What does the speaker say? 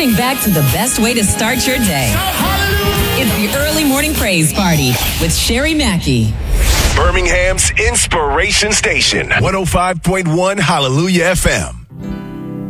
Listening back to the best way to start your day. It's the Early Morning Praise Party with Sherry Mackey. Birmingham's Inspiration Station, 105.1 Hallelujah FM.